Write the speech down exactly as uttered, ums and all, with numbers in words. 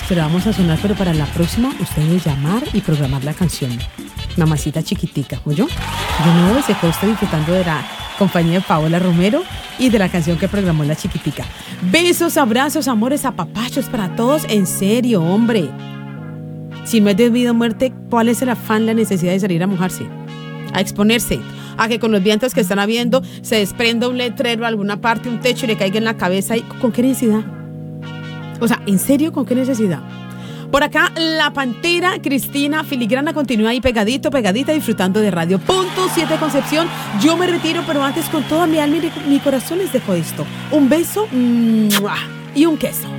Se la vamos a sonar, pero para la próxima usted debe llamar y programar la canción. Mamacita chiquitica, ¿oyó? De nuevo se quedó usted disfrutando de la compañía de Paola Romero y de la canción que programó la chiquitica. Besos, abrazos, amores, apapachos para todos. En serio, hombre. Si no es de vida o muerte, ¿cuál es el afán, la necesidad de salir a mojarse? A exponerse, a que con los vientos que están habiendo se desprenda un letrero, alguna parte, un techo y le caiga en la cabeza. ¿Y con qué necesidad? O sea, ¿en serio con qué necesidad? Por acá, la Pantera Cristina Filigrana continúa ahí pegadito, pegadita, disfrutando de Radio Punto siete Concepción. Yo me retiro, pero antes con toda mi alma y mi corazón les dejo esto. Un beso ¡mua! Y un queso.